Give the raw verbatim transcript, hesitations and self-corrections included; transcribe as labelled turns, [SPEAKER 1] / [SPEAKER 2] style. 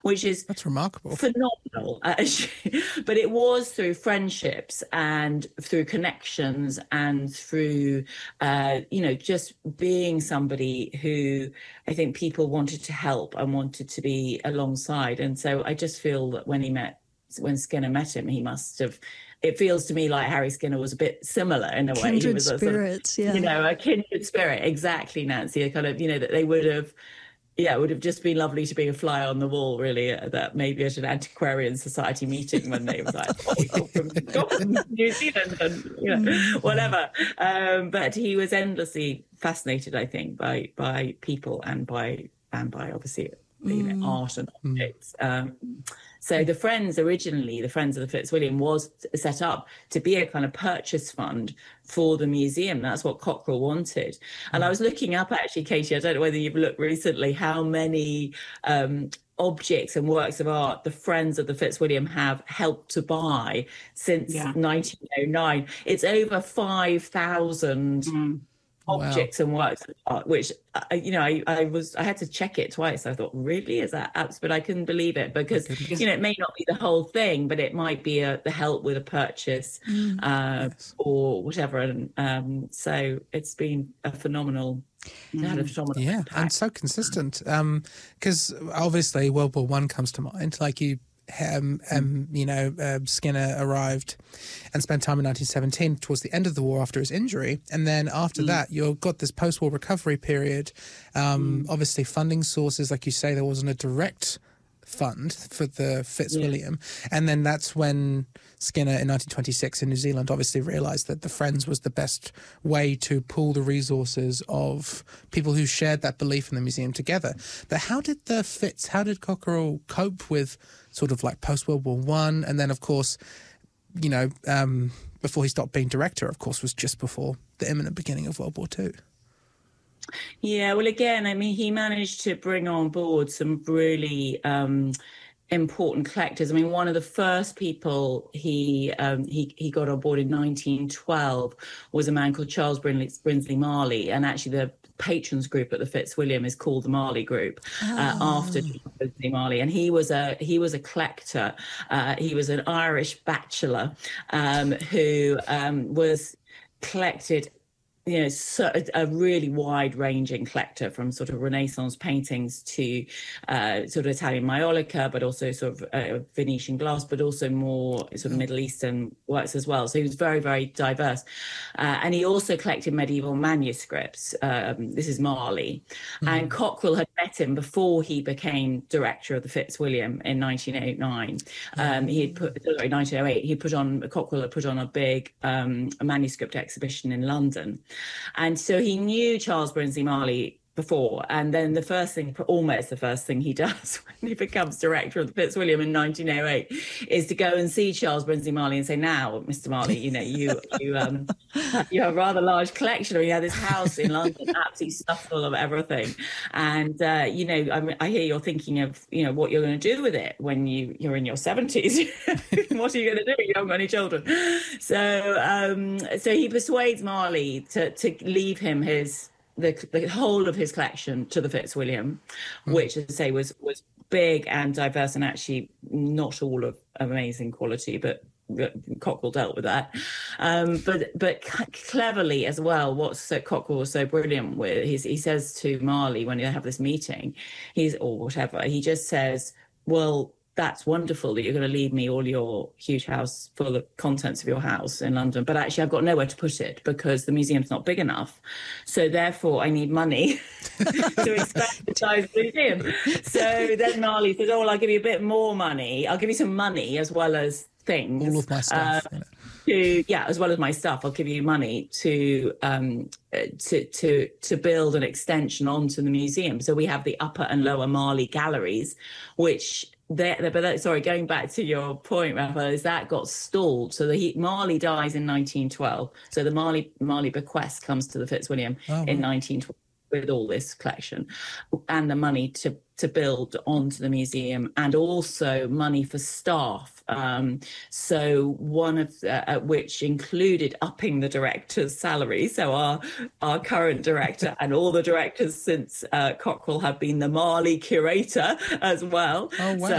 [SPEAKER 1] which is
[SPEAKER 2] That's remarkable.
[SPEAKER 1] phenomenal. Actually. But it was through friendships and through connections and through, uh, you know, just being somebody who I think people wanted to help and wanted to be alongside. And so I just feel that when he met, when Skinner met him, he must have, it feels to me like Harry Skinner was a bit similar in a way. He
[SPEAKER 3] Kindred
[SPEAKER 1] was a sort of,
[SPEAKER 3] spirits, yeah.
[SPEAKER 1] you know, a kindred spirit. Exactly, Nancy. A kind of, you know, that they would have, yeah, it would have just been lovely to be a fly on the wall, really, uh, that maybe at an antiquarian society meeting when they was like, oh, you're from, you're from New Zealand and, you know, whatever. Um, but he was endlessly fascinated, I think, by by people and by, and by obviously, you know, art and objects. Um, so the Friends originally, the Friends of the Fitzwilliam, was set up to be a kind of purchase fund for the museum. That's what Cockerell wanted. And I was looking up, actually, Katie, I don't know whether you've looked recently, how many um, objects and works of art the Friends of the Fitzwilliam have helped to buy since yeah. nineteen oh nine. It's over five thousand mm. objects wow. and works of art, which, uh, you know, I, I was, I had to check it twice. I thought, really, is that apps? But I couldn't believe it because, you know, it may not be the whole thing, but it might be a, the help with a purchase mm. uh, yes. or whatever. And um, so it's been a phenomenal, mm. had a phenomenal
[SPEAKER 2] yeah,
[SPEAKER 1] impact.
[SPEAKER 2] And so consistent. Because um, obviously World War One comes to mind, like you Um, um, you know, uh, Skinner arrived and spent time in nineteen seventeen towards the end of the war after his injury. And then after mm. that, you've got this post-war recovery period. Um, mm. Obviously, funding sources, like you say, there wasn't a direct fund for the Fitzwilliam. Yeah. And then that's when Skinner in nineteen twenty-six in New Zealand obviously realised that the Friends was the best way to pool the resources of people who shared that belief in the museum together. But how did the Fitz, how did Cockerell cope with sort of like post-World War One? And then, of course, you know, um, before he stopped being director, of course, was just before the imminent beginning of World War Two.
[SPEAKER 1] Yeah, well, again, I mean, he managed to bring on board some really um, important collectors. I mean, one of the first people he um, he he got on board in nineteen twelve was a man called Charles Brinsley, Brinsley Marley, and actually the patrons group at the Fitzwilliam is called the Marley Group oh. uh, after Brinsley Marley, and he was a he was a collector. Uh, he was an Irish bachelor um, who um, was collected. You know, so a really wide-ranging collector, from sort of Renaissance paintings to uh, sort of Italian maiolica, but also sort of uh, Venetian glass, but also more sort of Middle Eastern works as well. So he was very, very diverse. Uh, and he also collected medieval manuscripts. Um, this is Marley. Mm-hmm. And Cockerell had met him before he became director of the Fitzwilliam in nineteen oh nine. Um, he had put, sorry, nineteen oh eight, he put on, Cockerell had put on a big um, a manuscript exhibition in London. And so he knew Charles Brinsley Marley before, and then the first thing, almost the first thing he does when he becomes director of the Fitzwilliam in nineteen oh eight is to go and see Charles Brinsley Marley and say, now, Mister Marley, you know, you you um you have a rather large collection. I mean, you have this house in London, absolutely stuffed full of everything. And, uh, you know, I mean, I hear you're thinking of, you know, what you're going to do with it when you, you're in your seventies. What are you going to do? You haven't got any children. So, um, so he persuades Marley to, to leave him his... The, the whole of his collection to the Fitzwilliam, mm. which, as I say, was was big and diverse, and actually not all of amazing quality, but Cockerell dealt with that. Um, but but cleverly as well, what so Cockerell was so brilliant with, he's, he says to Marley when they have this meeting, he's or whatever, he just says, well, that's wonderful that you're going to leave me all your huge house full of contents of your house in London, but actually I've got nowhere to put it because the museum's not big enough. So therefore I need money to expand the size of the museum. So then Marley says, oh, well, I'll give you a bit more money. I'll give you some money as well as things.
[SPEAKER 2] All of my stuff.
[SPEAKER 1] Uh, to, yeah, as well as my stuff, I'll give you money to um, to to to build an extension onto the museum. So we have the upper and lower Marley galleries, which they, but sorry, going back to your point, Raphael, is that got stalled. So the he, Marley dies in nineteen twelve. So the Marley Marley bequest comes to the Fitzwilliam oh, in nineteen twelve. with all this collection and the money to to build onto the museum, and also money for staff. Um, so one of the, uh, which included upping the director's salary. So our our current director and all the directors since uh, Cockerell have been the Marley curator as well.
[SPEAKER 2] Oh, wow.
[SPEAKER 1] So